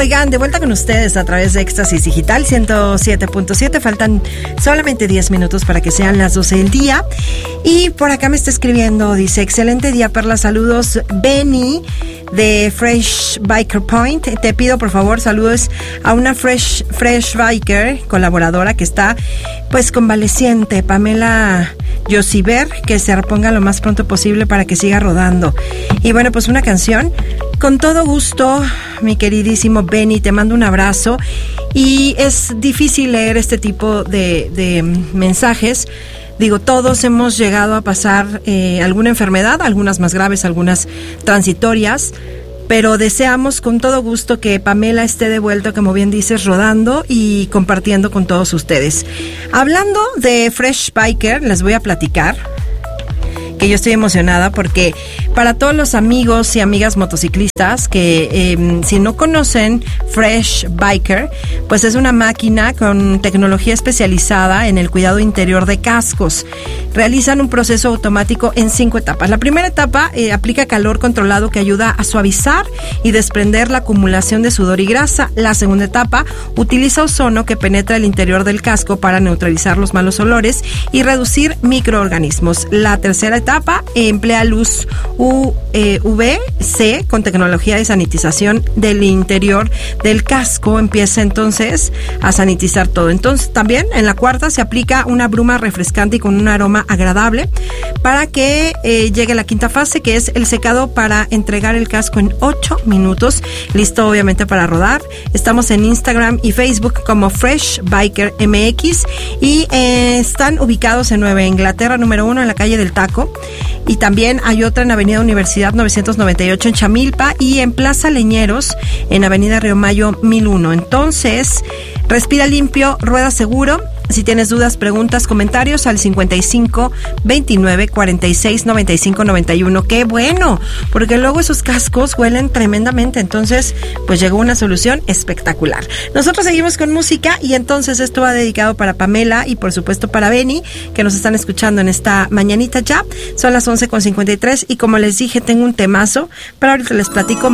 Oigan, de vuelta con ustedes a través de Éxtasis Digital 107.7. Faltan solamente 10 minutos para que sean las 12 del día. Y por acá me está escribiendo, dice, excelente día, Perla, saludos, Benny de Fresh Biker Point. Te pido por favor saludos a una Fresh Biker colaboradora que está pues convaleciente, Pamela Yosiber, que se reponga lo más pronto posible para que siga rodando. Y bueno, pues una canción. Con todo gusto, mi queridísimo Benny, te mando un abrazo. Y es difícil leer este tipo de mensajes. Digo, todos hemos llegado a pasar alguna enfermedad, algunas más graves, algunas transitorias, pero deseamos con todo gusto que Pamela esté de vuelta, como bien dices, rodando y compartiendo con todos ustedes. Hablando de Fresh Biker, les voy a platicar que yo estoy emocionada porque para todos los amigos y amigas motociclistas que si no conocen Fresh Biker, pues es una máquina con tecnología especializada en el cuidado interior de cascos. Realizan un proceso automático en 5 etapas. La primera etapa aplica calor controlado que ayuda a suavizar y desprender la acumulación de sudor y grasa. La segunda etapa utiliza ozono que penetra el interior del casco para neutralizar los malos olores y reducir microorganismos. La tercera etapa emplea luz UVC con tecnología de sanitización del interior del casco. Empieza entonces a sanitizar todo. Entonces también en la cuarta se aplica una bruma refrescante y con un aroma agradable para que llegue la quinta fase, que es el secado, para entregar el casco en 8 minutos. Listo obviamente para rodar. Estamos en Instagram y Facebook como Fresh Biker MX y están ubicados en Nueva Inglaterra número 1 en la calle del Taco. Y también hay otra en Avenida Universidad 998 en Chamilpa y en Plaza Leñeros en Avenida Río Mayo 1001. Entonces, respira limpio, rueda seguro. Si tienes dudas, preguntas, comentarios al 55 29 46 95 91. ¡Qué bueno! Porque luego esos cascos huelen tremendamente. Entonces, pues llegó una solución espectacular. Nosotros seguimos con música y entonces esto va dedicado para Pamela y por supuesto para Benny, que nos están escuchando en esta mañanita ya. Son las 11:53 y como les dije, tengo un temazo, pero ahorita les platico